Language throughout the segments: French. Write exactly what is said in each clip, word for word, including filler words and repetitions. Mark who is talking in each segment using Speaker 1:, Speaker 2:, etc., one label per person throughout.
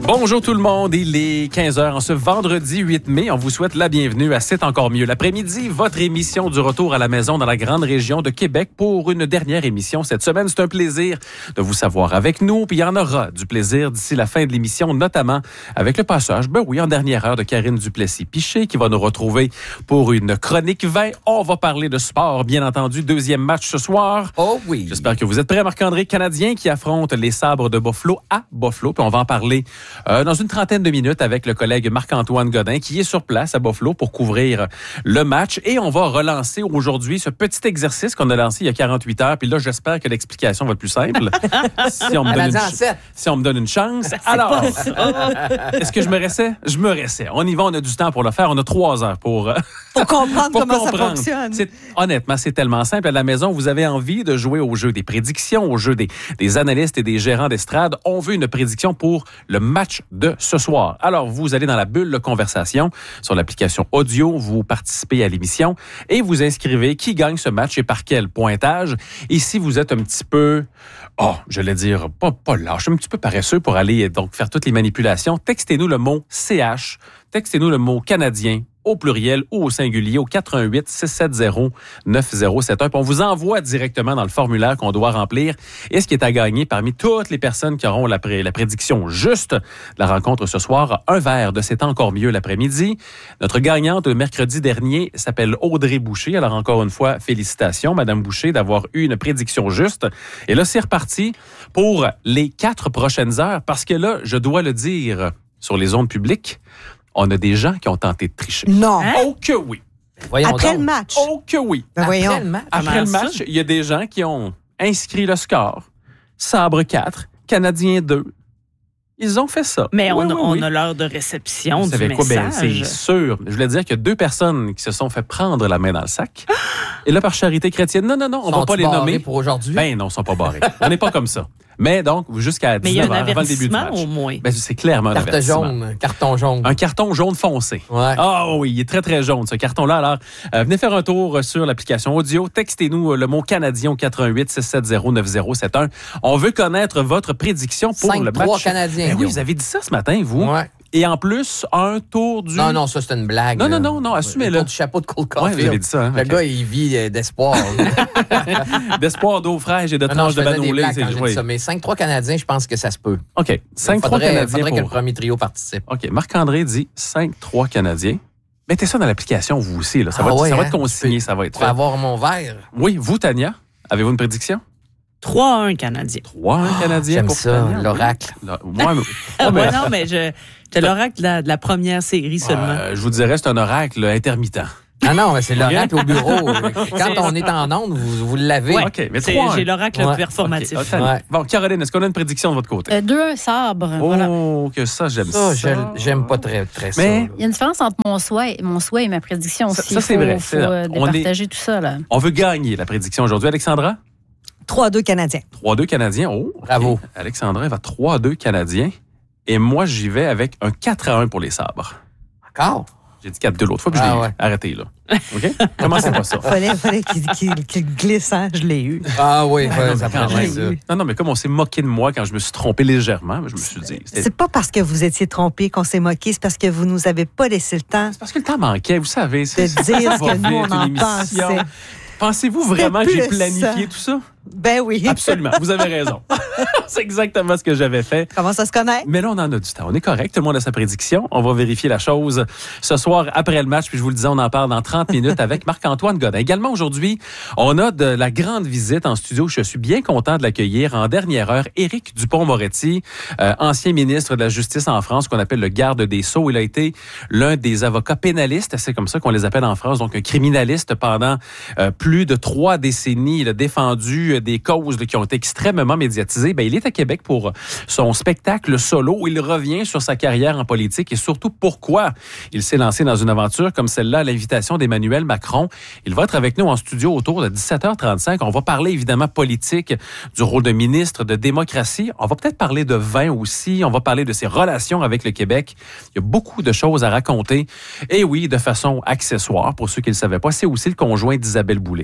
Speaker 1: Bonjour tout le monde, il est quinze heures en ce vendredi huit mai. On vous souhaite la bienvenue à C'est encore mieux l'après-midi, votre émission du retour à la maison dans la grande région de Québec pour une dernière émission cette semaine. C'est un plaisir de vous savoir avec nous, puis il y en aura du plaisir d'ici la fin de l'émission, notamment avec le passage, ben oui, en dernière heure de Karine Duplessis-Piché qui va nous retrouver pour une chronique vingt. On va parler de sport, bien entendu, deuxième match ce soir.
Speaker 2: Oh oui!
Speaker 1: J'espère que vous êtes prêts, Marc-André, Canadien qui affronte les Sabres de Buffalo à Buffalo, puis on va en parler Euh, dans une trentaine de minutes avec le collègue Marc-Antoine Godin qui est sur place à Buffalo pour couvrir le match. Et on va relancer aujourd'hui ce petit exercice qu'on a lancé il y a quarante-huit heures. Puis là, j'espère que l'explication va être plus simple. si, on me donne une ch- si on me donne une chance. Alors, est-ce que je me ressaie? Je me ressaie. On y va, on a du temps pour le faire. On a trois heures pour...
Speaker 3: Pour comprendre
Speaker 1: pour
Speaker 3: comment
Speaker 1: comprendre.
Speaker 3: ça fonctionne.
Speaker 1: C'est, honnêtement, c'est tellement simple. À la maison, vous avez envie de jouer au jeu des prédictions, au jeu des, des analystes et des gérants d'estrade. On veut une prédiction pour le match de ce soir. Alors, vous allez dans la bulle de conversation sur l'application audio, vous participez à l'émission et vous inscrivez qui gagne ce match et par quel pointage. Et si vous êtes un petit peu, oh, je vais dire, pas, pas lâche, un petit peu paresseux pour aller donc faire toutes les manipulations, textez-nous le mot C H, textez-nous le mot Canadien au pluriel ou au singulier au quatre un huit six sept zéro neuf zéro sept un. Puis on vous envoie directement dans le formulaire qu'on doit remplir. Et ce qui est à gagner parmi toutes les personnes qui auront la, pré- la prédiction juste de la rencontre ce soir, un verre de C'est encore mieux l'après-midi. Notre gagnante de mercredi dernier s'appelle Audrey Boucher. Alors encore une fois, félicitations, Madame Boucher, d'avoir eu une prédiction juste. Et là, c'est reparti pour les quatre prochaines heures parce que là, je dois le dire sur les ondes publiques, on a des gens qui ont tenté de tricher.
Speaker 3: Non.
Speaker 1: Hein? Oh que oui.
Speaker 2: Voyons
Speaker 3: Après
Speaker 2: donc.
Speaker 3: le match.
Speaker 1: Oh que oui.
Speaker 3: Ben
Speaker 2: Après
Speaker 3: voyons.
Speaker 2: le match.
Speaker 1: Après le match, il y a des gens qui ont inscrit le score. Sabre quatre, Canadien deux. Ils ont fait ça.
Speaker 4: Mais
Speaker 1: oui,
Speaker 4: on,
Speaker 1: oui,
Speaker 4: on
Speaker 1: oui.
Speaker 4: a l'heure de réception
Speaker 1: Vous
Speaker 4: du
Speaker 1: savez quoi? Ben,
Speaker 4: message.
Speaker 1: c'est sûr. Je voulais dire qu'il y a deux personnes qui se sont fait prendre la main dans le sac. Et là, par charité chrétienne, non, non, non, on ne va pas les nommer.
Speaker 2: Pour aujourd'hui?
Speaker 1: Ben non, ils ne sont pas barrés. On n'est pas comme ça. Mais donc, jusqu'à
Speaker 4: Mais il y a
Speaker 1: dix-neuf
Speaker 4: un
Speaker 1: heures, avant le début du
Speaker 4: avertissement
Speaker 1: match.
Speaker 4: au moins.
Speaker 1: Ben, c'est clairement un
Speaker 2: Carte
Speaker 1: avertissement.
Speaker 2: jaune. Carton jaune.
Speaker 1: Un carton jaune foncé.
Speaker 2: Ouais.
Speaker 1: Ah oui, il est très, très jaune, ce carton-là. Alors, euh, venez faire un tour sur l'application audio. Textez-nous le mot Canadien au quatre un huit six sept zéro neuf zéro sept un. On veut connaître votre prédiction pour le match.
Speaker 2: cinq trois Canadiens.
Speaker 1: Ben oui, vous avez dit ça ce matin, vous.
Speaker 2: Ouais.
Speaker 1: Et en plus, un tour du...
Speaker 2: Non, non, ça, c'est une blague.
Speaker 1: Non, non, non, non, assumez-le.
Speaker 2: Le tour du chapeau de Cole
Speaker 1: Ouais,
Speaker 2: Caulfield.
Speaker 1: vous avez dit ça. Hein?
Speaker 2: Le
Speaker 1: Okay.
Speaker 2: gars, il vit euh, d'espoir.
Speaker 1: D'espoir d'eau fraîche et de
Speaker 2: non, non,
Speaker 1: tranches
Speaker 2: je
Speaker 1: de
Speaker 2: faisais des
Speaker 1: banolé.
Speaker 2: blagues
Speaker 1: C'est
Speaker 2: quand j'ai dit ça. Mais cinq trois Canadiens, je pense que ça se peut.
Speaker 1: OK. cinq trois
Speaker 2: faudrait,
Speaker 1: Canadiens
Speaker 2: faudrait
Speaker 1: pour...
Speaker 2: que le premier trio participe.
Speaker 1: OK. Marc-André dit cinq trois Canadiens. Mettez ça dans l'application, vous aussi. Là. Ça,
Speaker 2: Ah
Speaker 1: va,
Speaker 2: ouais,
Speaker 1: ça va
Speaker 2: hein?
Speaker 1: être consigné,
Speaker 2: Tu
Speaker 1: ça va être
Speaker 2: Pour
Speaker 1: fait.
Speaker 2: avoir mon verre.
Speaker 1: Oui, vous, Tania, avez-vous une prédiction?
Speaker 4: trois un Canadien.
Speaker 1: trois un Canadien
Speaker 2: J'aime
Speaker 1: pour
Speaker 2: ça,
Speaker 1: Tania.
Speaker 2: l'oracle.
Speaker 1: Là, ouais, mais,
Speaker 4: Ah,
Speaker 1: ouais, mais-
Speaker 4: ouais, non, mais je, j'étais l'oracle de la, de la première série seulement.
Speaker 1: Euh, je vous dirais, c'est un oracle intermittent.
Speaker 2: Ah non, mais c'est l'oracle au bureau. Quand on est en onde, vous, vous l'avez.
Speaker 4: Ouais.
Speaker 1: OK, mais
Speaker 4: C'est-
Speaker 1: trois un.
Speaker 4: j'ai l'oracle
Speaker 2: Ouais.
Speaker 4: performatif.
Speaker 1: OK, Tania.
Speaker 2: Ouais.
Speaker 1: Bon, Caroline, est-ce qu'on a une prédiction de votre côté?
Speaker 5: Euh, deux un sabre.
Speaker 1: oh,
Speaker 5: Voilà.
Speaker 1: que ça, j'aime ça.
Speaker 2: Ça, je- j'aime pas très, très ça.
Speaker 1: Mais-
Speaker 2: là.
Speaker 5: Il y a une différence entre mon souhait, mon souhait et ma prédiction
Speaker 1: Ça-
Speaker 5: aussi.
Speaker 1: ça, c'est
Speaker 5: faut,
Speaker 1: vrai.
Speaker 5: faut
Speaker 1: C'est-
Speaker 5: euh,
Speaker 1: on est-
Speaker 5: départager tout ça. Là.
Speaker 1: On veut gagner la prédiction aujourd'hui. Alexandra?
Speaker 3: trois deux Canadiens.
Speaker 1: trois deux Canadiens. Oh, OK.
Speaker 2: Bravo.
Speaker 1: Alexandra, elle va trois deux Canadiens. Et moi, j'y vais avec un quatre à un pour les sabres.
Speaker 2: Encore?
Speaker 1: J'ai dit quatre deux l'autre fois, puis
Speaker 2: Ah
Speaker 1: je l'ai
Speaker 2: ouais.
Speaker 1: eu. Arrêtez, là. OK? Commencez pas ça.
Speaker 3: Fallait, fallait qu'il, qu'il, qu'il glisse, hein, je l'ai eu.
Speaker 2: Ah oui,
Speaker 1: Ah, non,
Speaker 2: ça
Speaker 1: mais quand
Speaker 2: prendrait
Speaker 1: même.
Speaker 2: ça.
Speaker 1: Non, non, mais comme on s'est moqué de moi quand je me suis trompé légèrement, je me suis dit... c'était-
Speaker 3: C'est pas parce que vous étiez trompé qu'on s'est moqué, c'est parce que vous nous avez pas laissé le temps
Speaker 1: C'est parce que le temps manquait, vous savez.
Speaker 3: de dire ce que nous, on en pensait.
Speaker 1: Pensez-vous
Speaker 3: C'était
Speaker 1: vraiment que j'ai
Speaker 3: plus
Speaker 1: planifié
Speaker 3: ça.
Speaker 1: tout ça?
Speaker 3: Ben oui.
Speaker 1: Absolument, vous avez raison. C'est exactement ce que j'avais fait.
Speaker 3: Comment ça se connaît?
Speaker 1: Mais là, on en a du temps. On est correct. Tout le monde a sa prédiction. On va vérifier la chose ce soir après le match. Puis je vous le disais, on en parle dans trente minutes avec Marc-Antoine Godin. Également aujourd'hui, on a de la grande visite en studio. Je suis bien content de l'accueillir. En dernière heure, Éric Dupond-Moretti, euh, ancien ministre de la Justice en France, qu'on appelle le garde des Sceaux. Il a été l'un des avocats pénalistes. C'est comme ça qu'on les appelle en France. Donc, un criminaliste pendant euh, plus de trois décennies. Il a défendu euh, des causes là, qui ont été extrêmement médiatisées. Ben, il est à Québec pour son spectacle solo. Il revient sur sa carrière en politique et surtout pourquoi il s'est lancé dans une aventure comme celle-là à l'invitation d'Emmanuel Macron. Il va être avec nous en studio autour de dix-sept heures trente-cinq. On va parler évidemment politique, du rôle de ministre, de démocratie. On va peut-être parler de vin aussi. On va parler de ses relations avec le Québec. Il y a beaucoup de choses à raconter. Et oui, de façon accessoire, pour ceux qui ne le savaient pas, c'est aussi le conjoint d'Isabelle Boulay.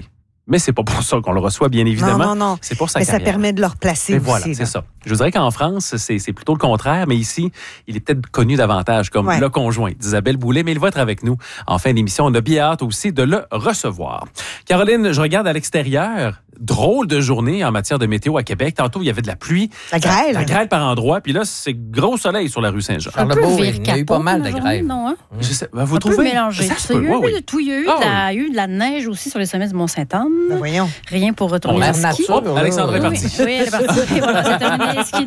Speaker 1: Mais c'est pas pour ça qu'on le reçoit, bien évidemment.
Speaker 3: Non, non, non.
Speaker 1: C'est pour sa
Speaker 3: Mais
Speaker 1: carrière.
Speaker 3: ça permet de le replacer
Speaker 1: Et
Speaker 3: aussi.
Speaker 1: voilà, c'est
Speaker 3: là.
Speaker 1: ça. Je vous dirais qu'en France, c'est, c'est plutôt le contraire, mais ici, il est peut-être connu davantage comme
Speaker 3: Ouais.
Speaker 1: le conjoint d'Isabelle Boulay, mais il va être avec nous en fin d'émission. On a bien hâte aussi de le recevoir. Caroline, je regarde à l'extérieur. Drôle de journée en matière de météo à Québec. Tantôt, il y avait de la pluie.
Speaker 3: La grêle.
Speaker 1: La grêle par endroits. Puis là, c'est gros soleil sur la rue Saint-Jean.
Speaker 5: Un peu
Speaker 2: Charlebourg,
Speaker 5: vire
Speaker 2: il y a eu pas
Speaker 5: capot
Speaker 2: mal
Speaker 5: la
Speaker 2: de
Speaker 5: journée,
Speaker 2: grèves.
Speaker 5: non, hein?
Speaker 1: Je sais, ben, vous
Speaker 5: Un peu
Speaker 1: trouvez?
Speaker 5: mélangé.
Speaker 1: Ça
Speaker 5: tout
Speaker 1: se
Speaker 5: ça. Il y
Speaker 1: peut,
Speaker 5: a eu
Speaker 1: oui,
Speaker 5: un peu
Speaker 1: oui.
Speaker 5: de tout. Il y a eu,
Speaker 1: Ah
Speaker 5: de, la, il y a eu de la neige aussi sur les sommets du Mont-Saint-Anne.
Speaker 3: Ben voyons.
Speaker 5: Rien pour retourner
Speaker 2: Mère
Speaker 5: au ski.
Speaker 2: nature, là.
Speaker 1: Alexandra est
Speaker 5: Oui,
Speaker 1: partie.
Speaker 5: oui, elle est partie. Et voilà, c'est terminé. Ski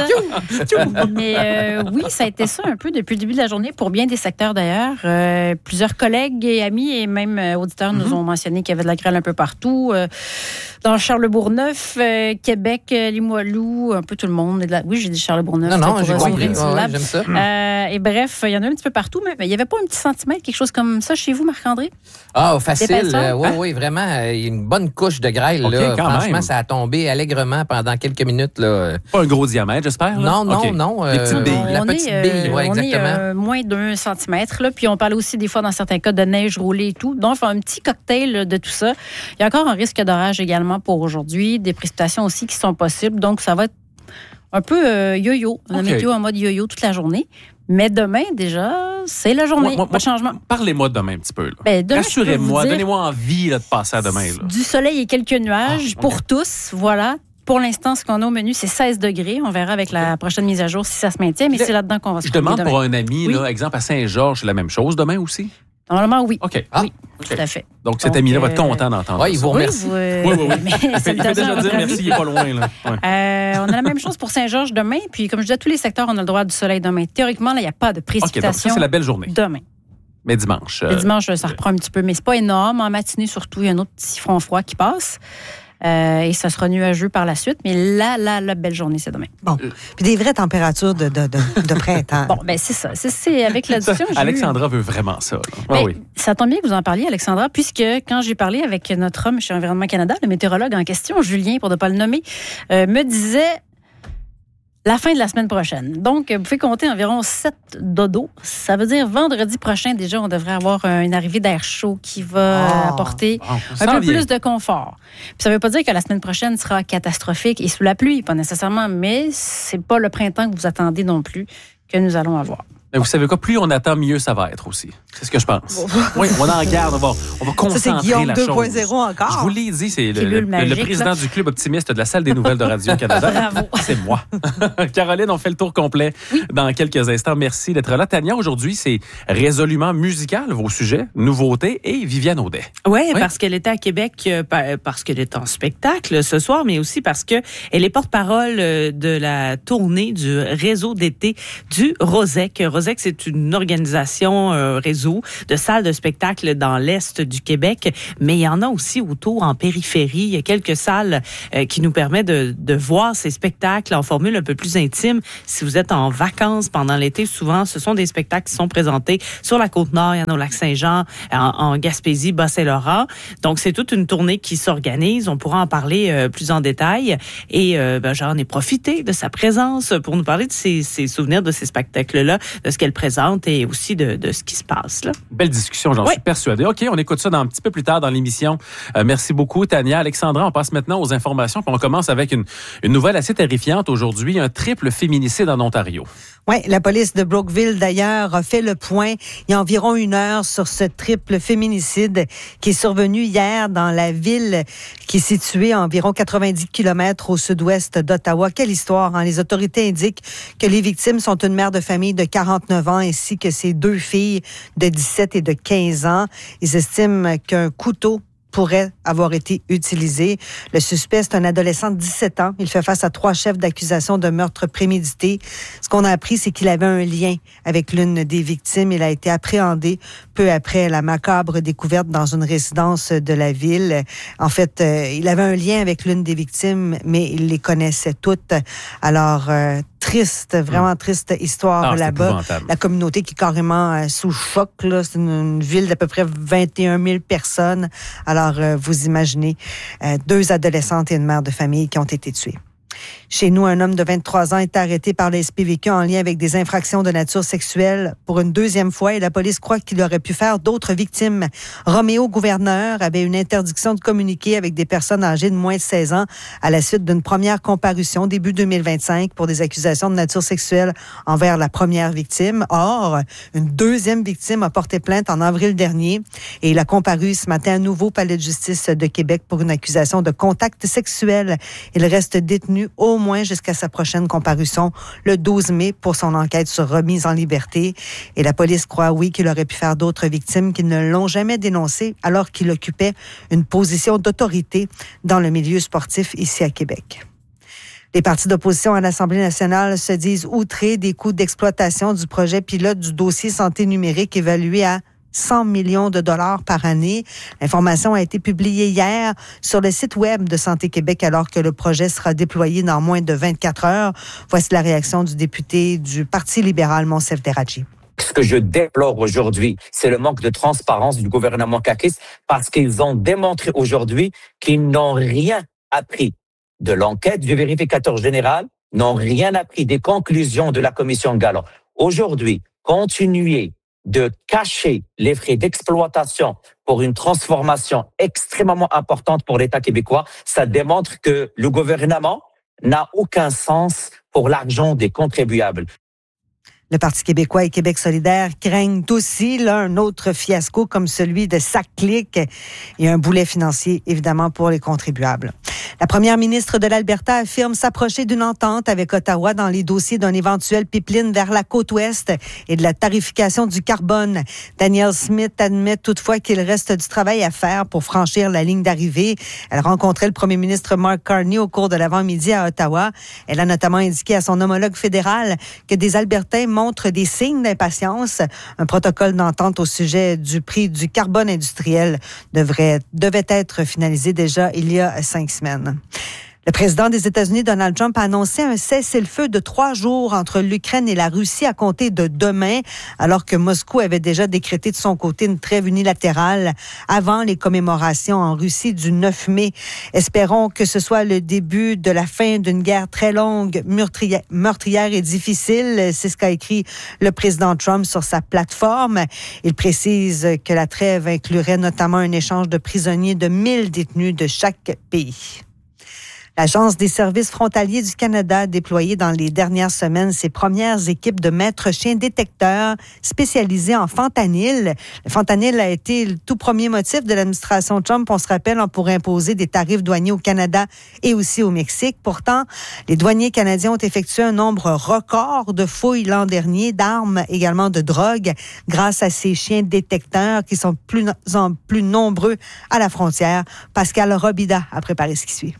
Speaker 5: inusite. Mais euh, oui, ça a été ça un peu depuis le début de la journée pour bien des secteurs d'ailleurs. Euh, plusieurs collègues et amis et même euh, auditeurs nous ont mentionné qu'il y avait de la grêle un peu partout. Euh, dans Charlebourg-Neuf, euh, Québec, euh, Limoilou, un peu tout le monde. De la... Oui, j'ai dit Charlebourg-Neuf.
Speaker 2: Non, non,
Speaker 5: c'était
Speaker 2: j'ai
Speaker 5: pour
Speaker 2: compris.
Speaker 5: ouvrir une
Speaker 2: Ouais, ouais,
Speaker 5: syllabe.
Speaker 2: j'aime ça.
Speaker 5: Euh, et bref, il y en a un petit peu partout, mais il n'y avait pas un petit centimètre, quelque chose comme ça chez vous, Marc-André?
Speaker 2: Ah, facile.
Speaker 5: D'épaisseur?
Speaker 2: Oui, oui, vraiment. euh, Il y a une bonne couche de grêle.
Speaker 1: OK,
Speaker 2: là.
Speaker 1: quand
Speaker 2: Franchement,
Speaker 1: même.
Speaker 2: ça a tombé allègrement pendant quelques minutes. Là.
Speaker 1: Pas un gros diamètre, j'espère. là?
Speaker 2: Non, non,
Speaker 1: OK.
Speaker 2: non.
Speaker 1: Des petites
Speaker 2: euh,
Speaker 1: billes.
Speaker 2: La
Speaker 5: on
Speaker 2: petite
Speaker 5: est, euh,
Speaker 2: bille, oui,
Speaker 5: on est
Speaker 2: exactement.
Speaker 5: euh, moins d'un centimètre. Là, puis on parlait aussi des fois dans certains cas de neige roulée et tout. Donc, un petit cocktail là, de tout ça. Il y a encore un risque d'orage également pour aujourd'hui. Des précipitations aussi qui sont possibles. Donc, ça va être un peu euh, yo-yo. La
Speaker 1: OK.
Speaker 5: météo en mode yo-yo toute la journée. Mais demain, déjà, c'est la journée.
Speaker 1: Moi- moi-
Speaker 5: pas de changement.
Speaker 1: Parlez-moi de demain un petit peu. Là.
Speaker 5: Ben, demain, je peux
Speaker 1: Rassurez-moi,
Speaker 5: vous dire-
Speaker 1: donnez-moi envie là, de passer à demain. Là.
Speaker 5: Du soleil et quelques nuages
Speaker 1: Ah, OK.
Speaker 5: pour tous. Voilà. Pour l'instant, ce qu'on a au menu, c'est seize degrés. On verra avec la prochaine mise à jour si ça se maintient, mais
Speaker 1: Je-
Speaker 5: c'est là-dedans qu'on va se
Speaker 1: Je
Speaker 5: promener
Speaker 1: demande
Speaker 5: demain.
Speaker 1: pour un ami,
Speaker 5: Oui.
Speaker 1: là, exemple à Saint-Georges, c'est la même chose demain aussi?
Speaker 5: Normalement, oui.
Speaker 1: OK.
Speaker 2: Ah,
Speaker 5: oui, tout à fait.
Speaker 1: Donc, cet
Speaker 5: Donc,
Speaker 1: ami-là va être
Speaker 5: euh,
Speaker 1: content d'entendre
Speaker 2: ouais, il
Speaker 1: ça.
Speaker 2: vous remercie.
Speaker 5: vous, euh,
Speaker 1: Oui, oui, oui.
Speaker 5: mais
Speaker 1: Il fait, il fait
Speaker 5: salutations
Speaker 1: déjà
Speaker 5: à
Speaker 1: dire
Speaker 5: votre
Speaker 1: merci,
Speaker 5: avis.
Speaker 1: il n'est pas loin. Là. Ouais.
Speaker 5: Euh, on a la même chose pour Saint-Georges demain. Puis, comme je disais, tous les secteurs, on a le droit du soleil demain. Théoriquement, là, il n'y a pas de
Speaker 1: OK, donc ça,
Speaker 5: précipitation
Speaker 1: c'est la belle journée.
Speaker 5: demain.
Speaker 1: Mais dimanche.
Speaker 5: Le
Speaker 1: euh,
Speaker 5: dimanche, ça reprend un petit peu, mais c'est pas énorme. En matinée, surtout, il y a un autre petit front froid qui passe. Euh, et ça sera nuageux par la suite. Mais là, là, la belle journée, c'est demain.
Speaker 3: Bon. Puis des vraies températures de, de, de, de printemps.
Speaker 5: Bon, ben c'est ça. C'est, c'est avec la discussion. j'ai eu-
Speaker 1: Alexandra veut vraiment ça. là. Ah
Speaker 5: Ben,
Speaker 1: oui.
Speaker 5: Ça tombe bien que vous en parliez, Alexandra, puisque quand j'ai parlé avec notre homme chez Environnement Canada, le météorologue en question, Julien, pour ne pas le nommer, euh, me disait la fin de la semaine prochaine. Donc, vous pouvez compter environ sept dodos. Ça veut dire vendredi prochain, déjà, on devrait avoir euh, une arrivée d'air chaud qui va
Speaker 3: Ah.
Speaker 5: apporter
Speaker 1: Bon, ça
Speaker 5: un
Speaker 1: s'en
Speaker 5: peu
Speaker 1: vient.
Speaker 5: plus de confort. Puis ça ne veut pas dire que la semaine prochaine sera catastrophique et sous la pluie, pas nécessairement, mais c'est pas le printemps que vous attendez non plus que nous allons avoir.
Speaker 1: Mais vous savez quoi, plus on attend, mieux ça va être aussi. C'est ce que je pense. Oui, on en garde, on va, on va
Speaker 3: Ça,
Speaker 1: concentrer
Speaker 3: c'est Guillaume
Speaker 1: la
Speaker 3: deux
Speaker 1: chose.
Speaker 3: point zéro encore.
Speaker 1: Je vous l'ai dit, c'est le,
Speaker 5: Pilule
Speaker 1: le- le
Speaker 5: magique,
Speaker 1: président
Speaker 5: là.
Speaker 1: du club optimiste de la salle des nouvelles de Radio-Canada.
Speaker 5: Bravo.
Speaker 1: C'est moi. Caroline, on fait le tour complet dans quelques instants. Merci d'être là. Tania, aujourd'hui, c'est résolument musical, vos sujets, nouveautés et Viviane Audet.
Speaker 4: Ouais,
Speaker 1: Oui.
Speaker 4: parce qu'elle était à Québec, euh, pa- parce qu'elle est en spectacle ce soir, mais aussi parce que elle est porte-parole euh, de la tournée du réseau d'été du Rosec. Rosec, c'est une organisation, un réseau de salles de spectacle dans l'est du Québec, mais il y en a aussi autour en périphérie. Il y a quelques salles euh, qui nous permettent de, de voir ces spectacles en formule un peu plus intime. Si vous êtes en vacances pendant l'été, souvent, ce sont des spectacles qui sont présentés sur la Côte-Nord, il y en a au Lac-Saint-Jean, en, en Gaspésie, Bas-Saint-Laurent. Donc, c'est toute une tournée qui s'organise. On pourra en parler euh, plus en détail. Et euh, ben, j'en ai profité de sa présence pour nous parler de ses, ses souvenirs de ces spectacles-là, de ce qu'elle présente et aussi de, de ce qui se passe là.
Speaker 1: Belle discussion, j'en
Speaker 4: Oui.
Speaker 1: suis persuadé. OK, on écoute ça dans, un petit peu plus tard dans l'émission. Euh, merci beaucoup, Tania. Alexandra, on passe maintenant aux informations. Puis on commence avec une, une nouvelle assez terrifiante aujourd'hui, un triple féminicide en Ontario.
Speaker 3: Oui, la police de Brookville, d'ailleurs, a fait le point il y a environ une heure sur ce triple féminicide qui est survenu hier dans la ville qui est située à environ quatre-vingt-dix kilomètres au sud-ouest d'Ottawa. Quelle histoire, hein? Les autorités indiquent que les victimes sont une mère de famille de quarante-neuf ans ainsi que ses deux filles de dix-sept et de quinze ans. Ils estiment qu'un couteau pourrait avoir été utilisé. Le suspect, c'est un adolescent de dix-sept ans. Il fait face à trois chefs d'accusation de meurtre prémédité. Ce qu'on a appris, c'est qu'il avait un lien avec l'une des victimes. Il a été appréhendé peu après la macabre découverte dans une résidence de la ville. En fait, euh, il avait un lien avec l'une des victimes, mais il les connaissait toutes. Alors, euh, triste, vraiment triste histoire
Speaker 1: Ah, c'est
Speaker 3: là-bas.
Speaker 1: épouvantable.
Speaker 3: La communauté qui est carrément euh, sous choc. Là. C'est une, une ville d'à peu près vingt et un mille personnes. Alors, euh, vous imaginez, euh, deux adolescentes et une mère de famille qui ont été tuées. Chez nous, un homme de vingt-trois ans est arrêté par la S P V Q en lien avec des infractions de nature sexuelle pour une deuxième fois et la police croit qu'il aurait pu faire d'autres victimes. Roméo Gouverneur avait une interdiction de communiquer avec des personnes âgées de moins de seize ans à la suite d'une première comparution début deux mille vingt-cinq pour des accusations de nature sexuelle envers la première victime. Or, une deuxième victime a porté plainte en avril dernier et il a comparu ce matin à nouveau au Palais de justice de Québec pour une accusation de contact sexuel. Il reste détenu au moins jusqu'à sa prochaine comparution le douze mai pour son enquête sur remise en liberté. Et la police croit, oui, qu'il aurait pu faire d'autres victimes qui ne l'ont jamais dénoncé alors qu'il occupait une position d'autorité dans le milieu sportif ici à Québec. Les partis d'opposition à l'Assemblée nationale se disent outrés des coûts d'exploitation du projet pilote du dossier santé numérique évalué à cent millions de dollars par année. L'information a été publiée hier sur le site web de Santé Québec alors que le projet sera déployé dans moins de vingt-quatre heures. Voici la réaction du député du Parti libéral, Monsef Deraji.
Speaker 6: Ce que je déplore aujourd'hui, c'est le manque de transparence du gouvernement caquiste parce qu'ils ont démontré aujourd'hui qu'ils n'ont rien appris de l'enquête du vérificateur général, n'ont rien appris des conclusions de la commission Galland. Aujourd'hui, continuer de cacher les frais d'exploitation pour une transformation extrêmement importante pour l'État québécois, ça démontre que le gouvernement n'a aucun sens pour l'argent des contribuables.
Speaker 3: Le Parti québécois et Québec solidaire craignent aussi là, un autre fiasco comme celui de SAC-Clic et un boulet financier, évidemment, pour les contribuables. La première ministre de l'Alberta affirme s'approcher d'une entente avec Ottawa dans les dossiers d'un éventuel pipeline vers la côte ouest et de la tarification du carbone. Danielle Smith admet toutefois qu'il reste du travail à faire pour franchir la ligne d'arrivée. Elle rencontrait le premier ministre Mark Carney au cours de l'avant-midi à Ottawa. Elle a notamment indiqué à son homologue fédéral que des Albertains montrent des signes d'impatience. Un protocole d'entente au sujet du prix du carbone industriel devrait, devait être finalisé déjà il y a cinq semaines. Le président des États-Unis, Donald Trump, a annoncé un cessez-le-feu de trois jours entre l'Ukraine et la Russie à compter de demain, alors que Moscou avait déjà décrété de son côté une trêve unilatérale avant les commémorations en Russie du neuf mai. Espérons que ce soit le début de la fin d'une guerre très longue, meurtrière, meurtrière et difficile. C'est ce qu'a écrit le président Trump sur sa plateforme. Il précise que la trêve inclurait notamment un échange de prisonniers de mille détenus de chaque pays. L'Agence des services frontaliers du Canada a déployé dans les dernières semaines ses premières équipes de maîtres chiens détecteurs spécialisés en fentanyl. Le fentanyl a été le tout premier motif de l'administration Trump, on se rappelle, pour imposer des tarifs douaniers au Canada et aussi au Mexique. Pourtant, les douaniers canadiens ont effectué un nombre record de fouilles l'an dernier d'armes, également de drogue, grâce à ces chiens détecteurs qui sont plus en plus nombreux à la frontière. Pascal Robida a préparé ce qui suit.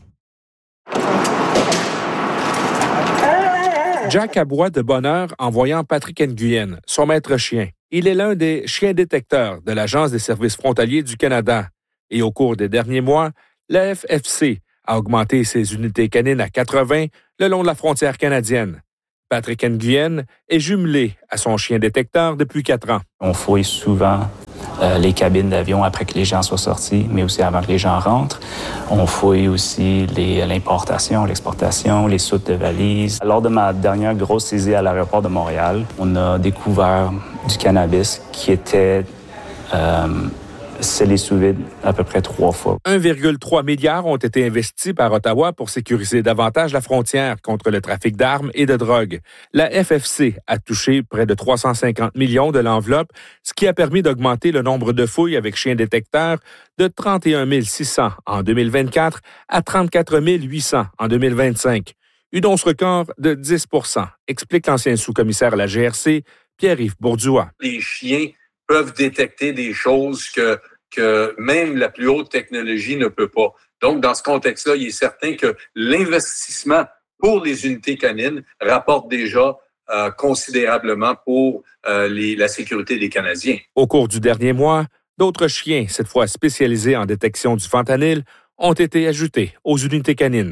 Speaker 7: Jack aboie de bonheur en voyant Patrick Nguyen, son maître chien. Il est l'un des chiens détecteurs de l'Agence des services frontaliers du Canada. Et au cours des derniers mois, la F F C a augmenté ses unités canines à quatre-vingts le long de la frontière canadienne. Patrick Nguyen est jumelé à son chien détecteur depuis quatre ans.
Speaker 8: On fouille souvent euh, les cabines d'avion après que les gens soient sortis, mais aussi avant que les gens rentrent. On fouille aussi les, l'importation, l'exportation, les soutes de valises. Lors de ma dernière grosse saisie à l'aéroport de Montréal, on a découvert du cannabis qui était euh, scellé sous vide à peu près trois fois.
Speaker 7: un virgule trois milliard ont été investis par Ottawa pour sécuriser davantage la frontière contre le trafic d'armes et de drogue. La F F C a touché près de trois cent cinquante millions de l'enveloppe, ce qui a permis d'augmenter le nombre de fouilles avec chiens détecteurs de trente et un mille six cents en deux mille vingt-quatre à trente-quatre mille huit cents en deux mille vingt-cinq. Une once record de dix pour cent, explique l'ancien sous-commissaire à la G R C, Pierre-Yves Bourduas.
Speaker 9: Les chiens peuvent détecter des choses que que même la plus haute technologie ne peut pas. Donc, dans ce contexte-là, il est certain que l'investissement pour les unités canines rapporte déjà euh, considérablement pour euh, les, la sécurité des Canadiens.
Speaker 7: Au cours du dernier mois, d'autres chiens, cette fois spécialisés en détection du fentanyl, ont été ajoutés aux unités canines.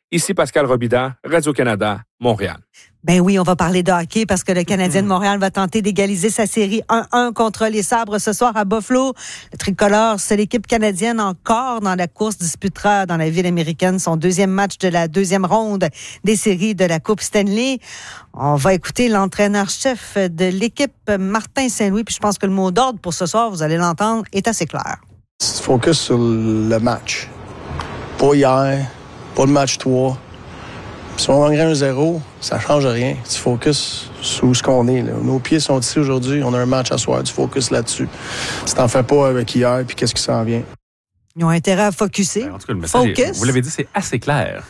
Speaker 7: Ici Pascal Robida, Radio-Canada, Montréal.
Speaker 3: Ben oui, on va parler de hockey parce que le Canadien de Montréal va tenter d'égaliser sa série un un contre les Sabres ce soir à Buffalo. Le tricolore, c'est l'équipe canadienne encore dans la course, disputera dans la ville américaine son deuxième match de la deuxième ronde des séries de la Coupe Stanley. On va écouter l'entraîneur-chef de l'équipe, Martin Saint-Louis, puis je pense que le mot d'ordre pour ce soir, vous allez l'entendre, est assez clair.
Speaker 10: Focus sur le match. Pas hier, pas le match trois. Si on gagnerait un zéro, ça ne change rien. Tu focus sur ce qu'on est. Là. Nos pieds sont ici aujourd'hui. On a un match à soir. Tu focus là-dessus. Tu t'en fais pas avec hier puis qu'est-ce qui s'en vient.
Speaker 3: Ils ont intérêt à focuser.
Speaker 1: En tout cas, le message,
Speaker 3: Focus.
Speaker 1: Est, vous l'avez dit, c'est assez clair.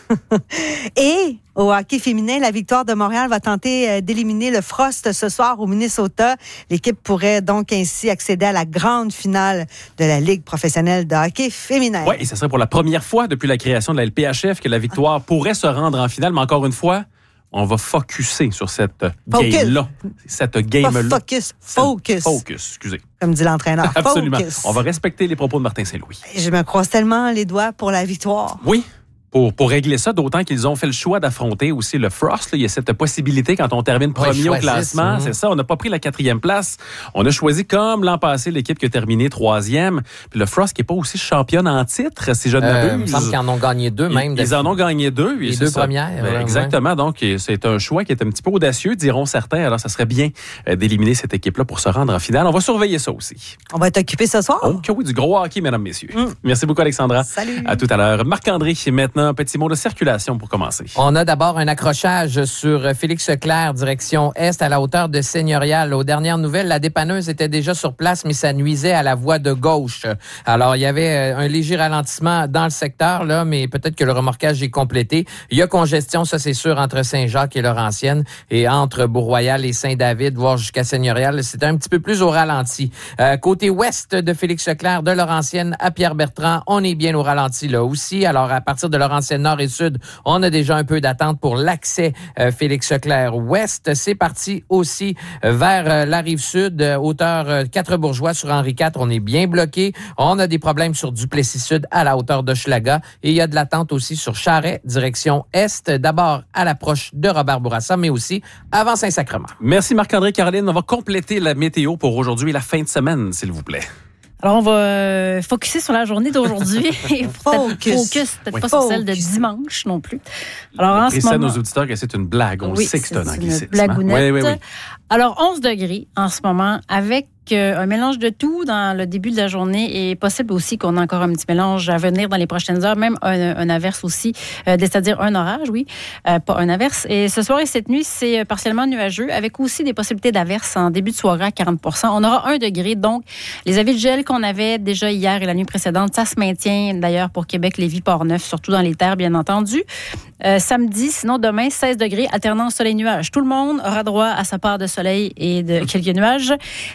Speaker 3: Et au hockey féminin, la Victoire de Montréal va tenter d'éliminer le Frost ce soir au Minnesota. L'équipe pourrait donc ainsi accéder à la grande finale de la Ligue professionnelle de hockey féminin.
Speaker 1: Oui, et ce serait pour la première fois depuis la création de la L P H F que la Victoire ah. pourrait se rendre en finale. Mais encore une fois, on va focuser sur cette
Speaker 3: focus.
Speaker 1: game-là. Cette game-là.
Speaker 3: Pas focus, focus.
Speaker 1: Focus, excusez.
Speaker 3: Comme dit l'entraîneur.
Speaker 1: Absolument.
Speaker 3: Focus.
Speaker 1: On va respecter les propos de Martin Saint-Louis.
Speaker 3: Je me croise tellement les doigts pour la victoire.
Speaker 1: Oui. Pour, pour régler ça, d'autant qu'ils ont fait le choix d'affronter aussi le Frost. Là. Il y a cette possibilité quand on termine premier
Speaker 2: ouais,
Speaker 1: au classement. Mmh. C'est ça, on n'a pas pris la quatrième place. On a choisi, comme l'an passé, l'équipe qui a terminé troisième. Puis le Frost qui n'est pas aussi championne en titre, si je ne m'abuse.
Speaker 2: Euh, il me semble qu'ils en ont gagné deux même.
Speaker 1: Ils, ils en ont gagné deux.
Speaker 2: Les deux ça. premières.
Speaker 1: Ben, exactement. Donc, c'est un choix qui est un petit peu audacieux, diront certains. Alors, ça serait bien d'éliminer cette équipe-là pour se rendre en finale. On va surveiller ça aussi.
Speaker 3: On va être occupé ce soir.
Speaker 1: Oh, oui, du gros hockey, mesdames, messieurs. Mmh. Merci beaucoup, Alexandra.
Speaker 3: Salut.
Speaker 1: À tout à l'heure. Marc-André, maintenant, un petit mot de circulation pour commencer.
Speaker 2: On a d'abord un accrochage sur Félix Leclerc, direction Est, à la hauteur de Seigneurial. Aux dernières nouvelles, la dépanneuse était déjà sur place, mais ça nuisait à la voie de gauche. Alors, il y avait un léger ralentissement dans le secteur, là, mais peut-être que le remorquage est complété. Il y a congestion, ça c'est sûr, entre Saint-Jacques et Laurentienne, et entre Bourg-Royal et Saint-David, voire jusqu'à Seigneurial. C'est un petit peu plus au ralenti. Euh, côté ouest de Félix Leclerc, de Laurentienne à Pierre-Bertrand, on est bien au ralenti là aussi. Alors, à partir de Laurentienne Nord et Sud, on a déjà un peu d'attente pour l'accès euh, Félix-Leclerc Ouest. C'est parti aussi euh, vers euh, la Rive-Sud, euh, hauteur euh, Quatre-Bourgeois sur Henri quatre. On est bien bloqué. On a des problèmes sur Duplessis-Sud à la hauteur de Schlaga. Et il y a de l'attente aussi sur Charest, direction Est. D'abord à l'approche de Robert-Bourassa, mais aussi avant Saint-Sacrement.
Speaker 1: Merci Marc-André. Caroline, on va compléter la météo pour aujourd'hui et la fin de semaine, s'il vous plaît.
Speaker 5: Alors, on va euh, focuser sur la journée d'aujourd'hui.
Speaker 3: Focus.
Speaker 5: Focus, peut-être
Speaker 3: oui.
Speaker 5: pas sur
Speaker 3: Focus.
Speaker 5: celle de dimanche non plus. Alors, en ce moment...
Speaker 1: nos auditeurs que c'est une blague. On
Speaker 5: oui,
Speaker 1: sait que c'est un anglicisme.
Speaker 5: Une blagounette.
Speaker 1: Oui, oui, oui.
Speaker 5: Alors, onze degrés en ce moment, avec euh, un mélange de tout dans le début de la journée et possible aussi qu'on ait encore un petit mélange à venir dans les prochaines heures, même un, un averse aussi, euh, c'est-à-dire un orage, oui, euh, pas un averse. Et ce soir et cette nuit, c'est partiellement nuageux, avec aussi des possibilités d'averse en début de soirée à quarante pour cent. On aura un degré, donc les avis de gel qu'on avait déjà hier et la nuit précédente, ça se maintient d'ailleurs pour Québec, Lévis, Port-Neuf, surtout dans les terres, bien entendu. Euh, samedi, sinon demain, seize degrés, alternance soleil-nuage. Tout le monde aura droit à sa part de soleil et de quelques nuages.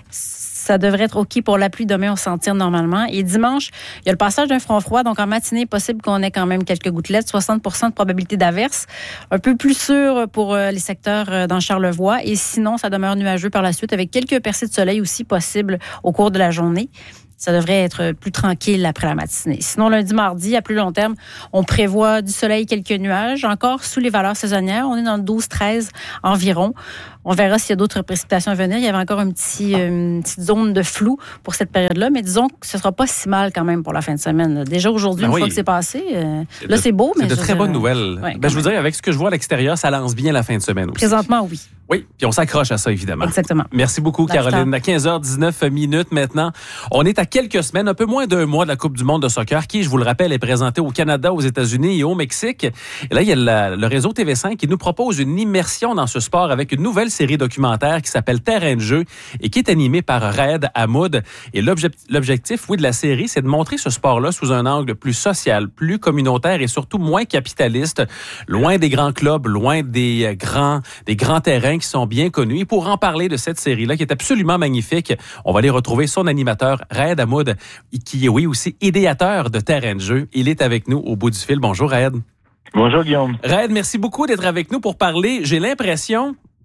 Speaker 5: Ça devrait être OK pour la pluie demain, on s'en tire normalement. Et dimanche, il y a le passage d'un front froid, donc en matinée, possible qu'on ait quand même quelques gouttelettes, soixante pour cent de probabilité d'averse. Un peu plus sûr pour les secteurs dans Charlevoix. Et sinon, ça demeure nuageux par la suite, avec quelques percées de soleil aussi possibles au cours de la journée. Ça devrait être plus tranquille après la matinée. Sinon, lundi, mardi, à plus long terme, on prévoit du soleil, quelques nuages. Encore sous les valeurs saisonnières, on est dans le douze treize environ. On verra s'il y a d'autres précipitations à venir. Il y avait encore un petit, une petite zone de flou pour cette période-là, mais disons que ce ne sera pas si mal quand même pour la fin de semaine. Déjà aujourd'hui, ben une oui. fois que c'est passé, euh, c'est là, de, c'est beau.
Speaker 1: C'est
Speaker 5: mais
Speaker 1: de très bonnes nouvelles.
Speaker 5: Ouais,
Speaker 1: ben, je vous dirais, avec ce que je vois à l'extérieur, ça lance bien la fin de semaine aussi.
Speaker 5: Présentement, oui.
Speaker 1: Oui, puis on s'accroche à ça, évidemment.
Speaker 5: Exactement.
Speaker 1: Merci beaucoup, Caroline. À quinze heures dix-neuf minutes maintenant, on est à quelques semaines, un peu moins d'un mois de la Coupe du monde de soccer, qui, je vous le rappelle, est présentée au Canada, aux États-Unis et au Mexique. Et là, il y a la, le réseau T V cinq qui nous propose une immersion dans ce sport avec une nouvelle série documentaire qui s'appelle Terrain de jeu et qui est animée par Raed Hamoud. Et l'objectif, l'objectif, oui, de la série, c'est de montrer ce sport-là sous un angle plus social, plus communautaire et surtout moins capitaliste, loin des grands clubs, loin des grands, des grands terrains qui sont bien connus. Et pour en parler de cette série-là, qui est absolument magnifique, on va aller retrouver son animateur, Raed Hamoud, qui est, oui, aussi idéateur de Terrain de jeu. Il est avec nous au bout du fil. Bonjour, Raed.
Speaker 11: Bonjour, Guillaume.
Speaker 1: Raed, merci beaucoup d'être avec nous pour parler. J'ai l'impression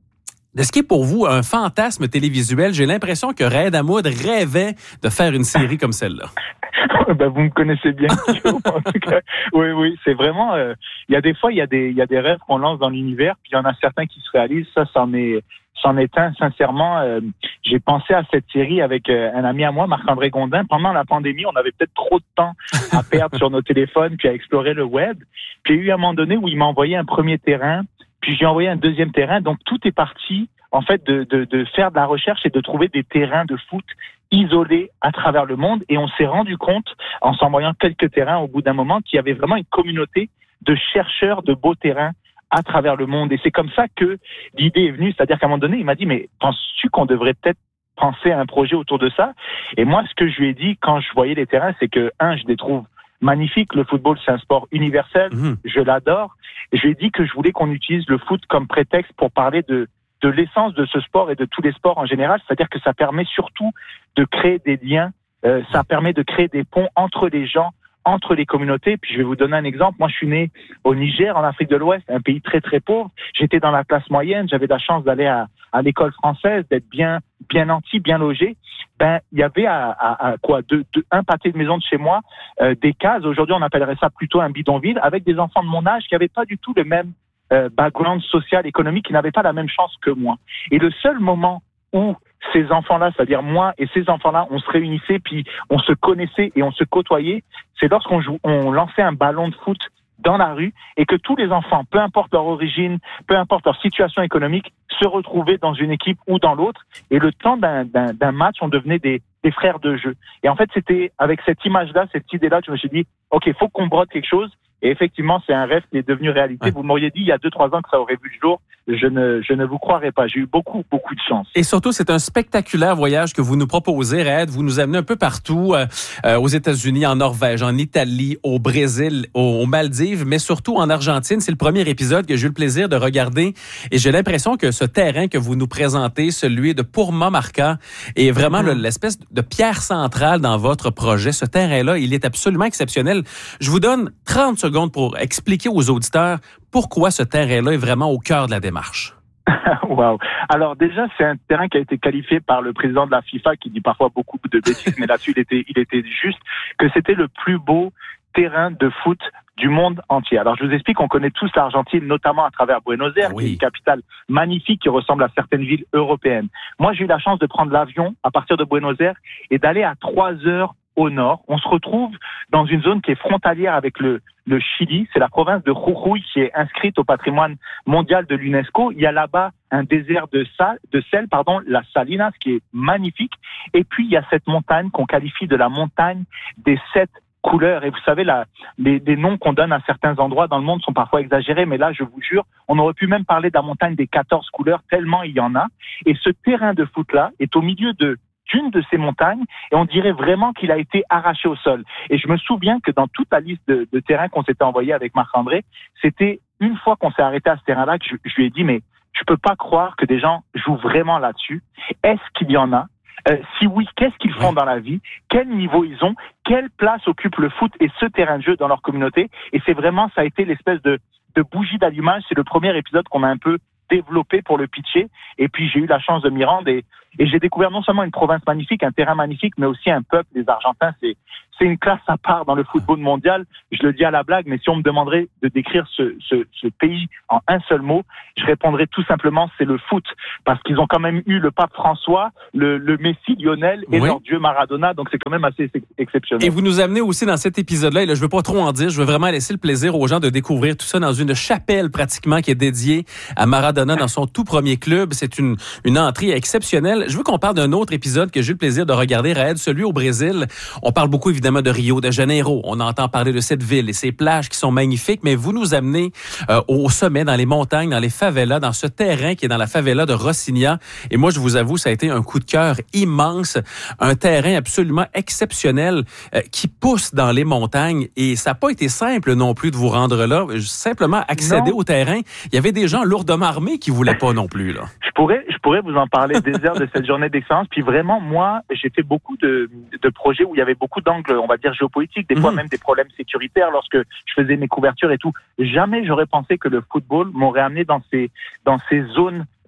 Speaker 1: de ce qui est pour vous un fantasme télévisuel. J'ai l'impression que Raed Hamoud rêvait de faire une série comme celle-là.
Speaker 11: Ben, vous me connaissez bien, Guillaume, en tout cas. Oui, oui, c'est vraiment... Il euh, y a des fois, il y a des, y a des rêves qu'on lance dans l'univers, puis il y en a certains qui se réalisent. Ça, c'en est, c'en est un. Sincèrement, euh, j'ai pensé à cette série avec euh, un ami à moi, Marc-André Gondin. Pendant la pandémie, on avait peut-être trop de temps à perdre sur nos téléphones, puis à explorer le web. Puis il y a eu un moment donné où il m'a envoyé un premier terrain, puis j'ai envoyé un deuxième terrain. Donc, tout est parti, en fait, de, de, de faire de la recherche et de trouver des terrains de foot isolés à travers le monde. Et on s'est rendu compte, en s'envoyant quelques terrains au bout d'un moment, qu'il y avait vraiment une communauté de chercheurs de beaux terrains à travers le monde. Et c'est comme ça que l'idée est venue. C'est-à-dire qu'à un moment donné, il m'a dit, mais penses-tu qu'on devrait peut-être penser à un projet autour de ça? Et moi, ce que je lui ai dit quand je voyais les terrains, c'est que, un, je les trouve magnifiques. Le football, c'est un sport universel. Mmh. Je l'adore. Et je lui ai dit que je voulais qu'on utilise le foot comme prétexte pour parler de de l'essence de ce sport et de tous les sports en général, c'est-à-dire que ça permet surtout de créer des liens, euh, ça permet de créer des ponts entre les gens, entre les communautés. Puis je vais vous donner un exemple. Moi, je suis né au Niger, en Afrique de l'Ouest, un pays très très pauvre. J'étais dans la classe moyenne, j'avais la chance d'aller à, à l'école française, d'être bien bien nanti, bien logé. Ben, il y avait à, à, à quoi, deux, deux, un pâté de maison de chez moi, euh, des cases. Aujourd'hui, on appellerait ça plutôt un bidonville, avec des enfants de mon âge qui n'avaient pas du tout le même Euh, background social, économique, qui n'avaient pas la même chance que moi. Et le seul moment où ces enfants-là, c'est-à-dire moi et ces enfants-là, on se réunissait, puis on se connaissait et on se côtoyait, c'est lorsqu'on joue, on lançait un ballon de foot dans la rue et que tous les enfants, peu importe leur origine, peu importe leur situation économique, se retrouvaient dans une équipe ou dans l'autre. Et le temps d'un, d'un, d'un match, on devenait des, des frères de jeu. Et en fait, c'était avec cette image-là, cette idée-là, que je me suis dit, OK, il faut qu'on brode quelque chose. Et effectivement, c'est un rêve qui est devenu réalité. Ouais. Vous m'auriez dit il y a deux, trois ans que ça aurait vu le jour. Je ne, je ne vous croirais pas. J'ai eu beaucoup, beaucoup de chance.
Speaker 1: Et surtout, c'est un spectaculaire voyage que vous nous proposez, Raed. Vous nous amenez un peu partout, euh, euh, aux États-Unis, en Norvège, en Italie, au Brésil, aux, aux Maldives, mais surtout en Argentine. C'est le premier épisode que j'ai eu le plaisir de regarder. Et j'ai l'impression que ce terrain que vous nous présentez, celui de Purmamarca, est vraiment mm-hmm. le, l'espèce de pierre centrale dans votre projet. Ce terrain-là, il est absolument exceptionnel. Je vous donne trente secondes pour expliquer aux auditeurs pourquoi ce terrain-là est vraiment au cœur de la démarche.
Speaker 11: Wow. Alors déjà, c'est un terrain qui a été qualifié par le président de la FIFA, qui dit parfois beaucoup de bêtises, mais là-dessus, il était, il était juste, que c'était le plus beau terrain de foot du monde entier. Alors, je vous explique, on connaît tous l'Argentine, notamment à travers Buenos Aires, oui. qui est une capitale magnifique qui ressemble à certaines villes européennes. Moi, j'ai eu la chance de prendre l'avion à partir de Buenos Aires et d'aller à trois heures au nord. On se retrouve dans une zone qui est frontalière avec le, le Chili. C'est la province de Jujuy qui est inscrite au patrimoine mondial de l'UNESCO. Il y a là-bas un désert de, sal, de sel, pardon, la Salinas, qui est magnifique. Et puis, il y a cette montagne qu'on qualifie de la montagne des sept couleurs. Et vous savez, la, les, les noms qu'on donne à certains endroits dans le monde sont parfois exagérés, mais là, je vous jure, on aurait pu même parler de la montagne des quatorze couleurs, tellement il y en a. Et ce terrain de foot-là est au milieu de d'une de ces montagnes, et on dirait vraiment qu'il a été arraché au sol. Et je me souviens que dans toute la liste de, de terrains qu'on s'était envoyé avec Marc-André, c'était une fois qu'on s'est arrêté à ce terrain-là que je, je lui ai dit, mais je peux pas croire que des gens jouent vraiment là-dessus. Est-ce qu'il y en a? Euh, si oui, qu'est-ce qu'ils font dans la vie? Quel niveau ils ont? Quelle place occupe le foot et ce terrain de jeu dans leur communauté? Et c'est vraiment, ça a été l'espèce de, de bougie d'allumage. C'est le premier épisode qu'on a un peu développé pour le pitcher. Et puis, j'ai eu la chance de m'y rendre et, et j'ai découvert non seulement une province magnifique, un terrain magnifique, mais aussi un peuple, les Argentins. C'est, c'est une classe à part dans le football mondial. Je le dis à la blague, mais si on me demanderait de décrire ce, ce, ce pays en un seul mot, je répondrais tout simplement, c'est le foot. Parce qu'ils ont quand même eu le pape François, le, le Messi, Lionel et oui. leur dieu Maradona. Donc, c'est quand même assez exceptionnel.
Speaker 1: Et vous nous amenez aussi dans cet épisode-là, et là, je veux pas trop en dire, je veux vraiment laisser le plaisir aux gens de découvrir tout ça dans une chapelle pratiquement qui est dédiée à Maradona dans son tout premier club. C'est une, une entrée exceptionnelle. Je veux qu'on parle d'un autre épisode que j'ai eu le plaisir de regarder, Raed, celui au Brésil. On parle beaucoup évidemment de Rio de Janeiro. On entend parler de cette ville et ses plages qui sont magnifiques, mais vous nous amenez euh, au sommet, dans les montagnes, dans les favelas, dans ce terrain qui est dans la favela de Rocinha. Et moi, je vous avoue, ça a été un coup de cœur immense. Un terrain absolument exceptionnel euh, qui pousse dans les montagnes. Et ça n'a pas été simple non plus de vous rendre là. Simplement accéder non. au terrain. Il y avait des gens lourdement armés qui voulaient pas non plus, là.
Speaker 11: Je pourrais, je pourrais vous en parler des heures de cette journée d'excellence. Puis vraiment, moi, j'ai fait beaucoup de, de projets où il y avait beaucoup d'angles, on va dire, géopolitiques, des mmh. fois même des problèmes sécuritaires lorsque je faisais mes couvertures et tout. Jamais j'aurais pensé que le football m'aurait amené dans ces, dans ces zones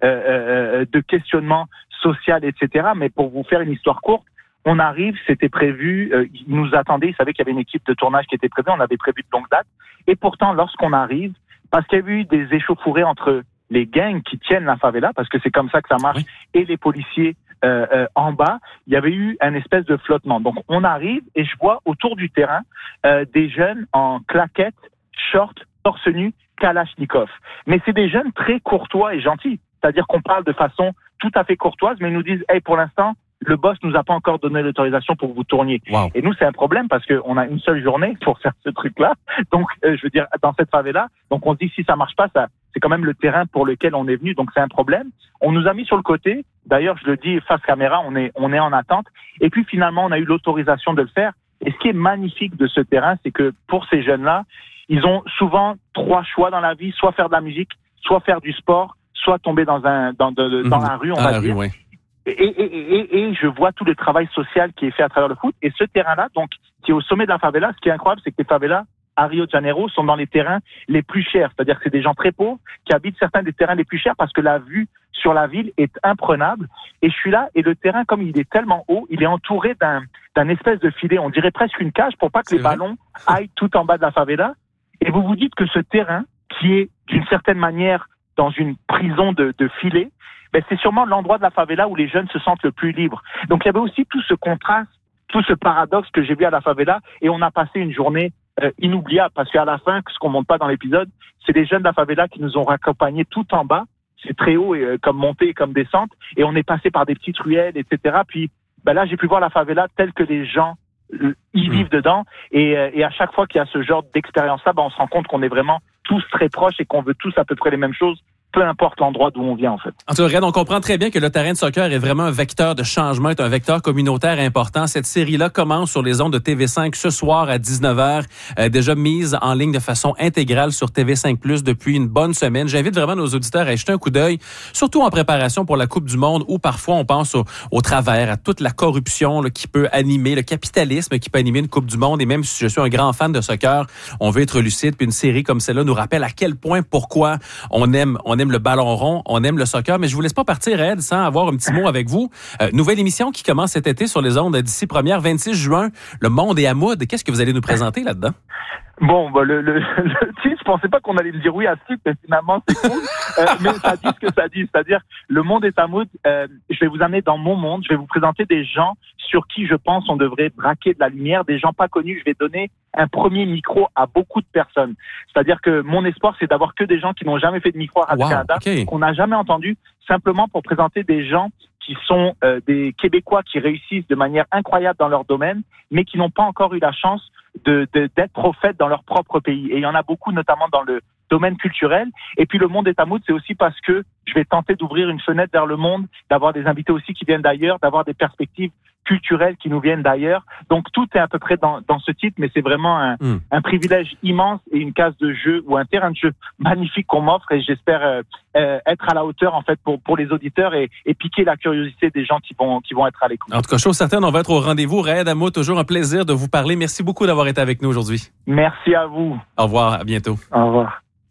Speaker 11: euh, de questionnement social, et cetera. Mais pour vous faire une histoire courte, on arrive, c'était prévu, euh, ils nous attendaient, ils savaient qu'il y avait une équipe de tournage qui était prévue, on avait prévu de longue date. Et pourtant, lorsqu'on arrive, parce qu'il y a eu des échauffourées entre les gangs qui tiennent la favela, parce que c'est comme ça que ça marche, oui. et les policiers euh, euh, en bas, il y avait eu un espèce de flottement. Donc on arrive et je vois autour du terrain euh, des jeunes en claquettes, shorts, torse nu, kalachnikov. Mais c'est des jeunes très courtois et gentils. C'est-à-dire qu'on parle de façon tout à fait courtoise, mais ils nous disent « Hey, pour l'instant, le boss nous a pas encore donné l'autorisation pour que vous tourniez. Wow. » Et nous, c'est un problème parce qu'on a une seule journée pour faire ce truc-là. Donc, euh, je veux dire, dans cette favela, donc on se dit si ça marche pas, ça, c'est quand même le terrain pour lequel on est venu. Donc, c'est un problème. On nous a mis sur le côté. D'ailleurs, je le dis face caméra, on est, on est en attente. Et puis, finalement, on a eu l'autorisation de le faire. Et ce qui est magnifique de ce terrain, c'est que pour ces jeunes-là, ils ont souvent trois choix dans la vie, soit faire de la musique, soit faire du sport, soit tomber dans un dans de, dans mmh. la rue, on dans va dire. Rue, ouais. et, et, et, et je vois tout le travail social qui est fait à travers le foot. Et ce terrain-là, donc, qui est au sommet de la favela, ce qui est incroyable, c'est que les favelas à Rio de Janeiro sont dans les terrains les plus chers. C'est-à-dire que c'est des gens très pauvres qui habitent certains des terrains les plus chers parce que la vue sur la ville est imprenable. Et je suis là, et le terrain, comme il est tellement haut, il est entouré d'un, d'un espèce de filet. On dirait presque une cage pour pas que c'est les vrai. ballons aillent tout en bas de la favela. Et vous vous dites que ce terrain, qui est d'une certaine manière dans une prison de, de filets, ben c'est sûrement l'endroit de la favela où les jeunes se sentent le plus libres. Donc il y avait aussi tout ce contraste, tout ce paradoxe que j'ai vu à la favela, et on a passé une journée euh, inoubliable, parce qu'à la fin, ce qu'on montre pas dans l'épisode, c'est des jeunes de la favela qui nous ont raccompagnés tout en bas. C'est très haut, et, euh, comme montée et comme descente, et on est passé par des petites ruelles, et cetera. Puis ben là, j'ai pu voir la favela telle que les gens y vivent mmh. dedans, et, et à chaque fois qu'il y a ce genre d'expérience-là, ben on se rend compte qu'on est vraiment tous très proches et qu'on veut tous à peu près les mêmes choses, peu importe l'endroit d'où on vient, en fait.
Speaker 1: En tout cas, on comprend très bien que le terrain de soccer est vraiment un vecteur de changement, est un vecteur communautaire important. Cette série-là commence sur les ondes de T V cinq ce soir à dix-neuf heures, euh, déjà mise en ligne de façon intégrale sur T V cinq plus depuis une bonne semaine. J'invite vraiment nos auditeurs à jeter un coup d'œil, surtout en préparation pour la Coupe du Monde, où parfois on pense au, au travers, à toute la corruption là, qui peut animer, le capitalisme qui peut animer une Coupe du Monde. Et même si je suis un grand fan de soccer, on veut être lucide. Puis une série comme celle-là nous rappelle à quel point, pourquoi on aime, on aime le ballon rond, on aime le soccer, mais je vous laisse pas partir, Ed, sans avoir un petit mot avec vous. Euh, nouvelle émission qui commence cet été sur les ondes d'ici première, vingt-six juin, Le Monde est à Mood. Qu'est-ce que vous allez nous présenter là-dedans?
Speaker 11: Bon, bah, le, le, le titre, je pensais pas qu'on allait me dire oui à ce titre, mais finalement, c'est cool. euh, mais ça dit ce que ça dit. C'est-à-dire, Le Monde est à Mood. Euh, je vais vous amener dans mon monde. Je vais vous présenter des gens sur qui je pense on devrait braquer de la lumière, des gens pas connus. Je vais donner un premier micro à beaucoup de personnes. C'est-à-dire que mon espoir, c'est d'avoir que des gens qui n'ont jamais fait de micro à Radio-Canada, wow, okay. qu'on n'a jamais entendu, simplement pour présenter des gens qui sont euh, des Québécois qui réussissent de manière incroyable dans leur domaine, mais qui n'ont pas encore eu la chance de, de, d'être prophètes dans leur propre pays. Et il y en a beaucoup, notamment dans le domaine culturel. Et puis, Le Monde est à Mood, c'est aussi parce que je vais tenter d'ouvrir une fenêtre vers le monde, d'avoir des invités aussi qui viennent d'ailleurs, d'avoir des perspectives culturelles qui nous viennent d'ailleurs. Donc, tout est à peu près dans, dans ce titre, mais c'est vraiment un, mm. un privilège immense et une case de jeu ou un terrain de jeu magnifique qu'on m'offre, et j'espère euh, euh, être à la hauteur, en fait, pour, pour les auditeurs et, et piquer la curiosité des gens qui vont, qui vont être à l'écoute.
Speaker 1: En tout cas, chose certaine, on va être au rendez-vous. Raed Amo, toujours un plaisir de vous parler. Merci beaucoup d'avoir été avec nous aujourd'hui.
Speaker 11: Merci à vous.
Speaker 1: Au revoir, à bientôt.
Speaker 11: Au revoir.